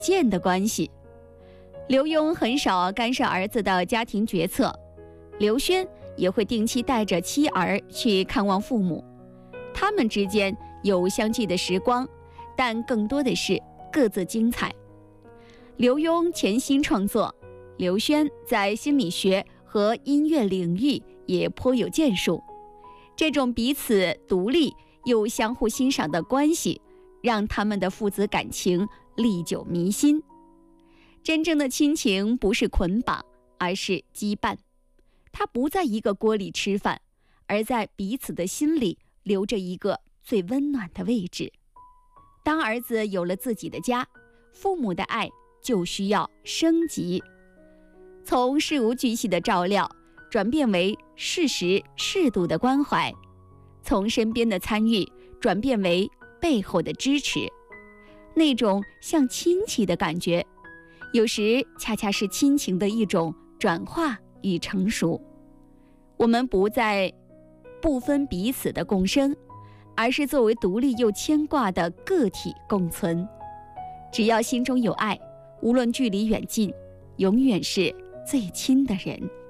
贱的关系。刘墉很少干涉儿子的家庭决策，刘轩也会定期带着妻儿去看望父母。他们之间有相聚的时光，但更多的是各自精彩。刘墉潜心创作，刘轩在心理学和音乐领域也颇有建树。这种彼此独立又相互欣赏的关系，让他们的父子感情历久弥新。真正的亲情不是捆绑，而是羁绊。它不在一个锅里吃饭，而在彼此的心里留着一个最温暖的位置。当儿子有了自己的家，父母的爱就需要升级，从事无巨细的照料转变为适时适度的关怀，从身边的参与转变为背后的支持。那种像亲戚的感觉，有时恰恰是亲情的一种转化与成熟。我们不再不分彼此的共生，而是作为独立又牵挂的个体共存。只要心中有爱，无论距离远近，永远是最亲的人。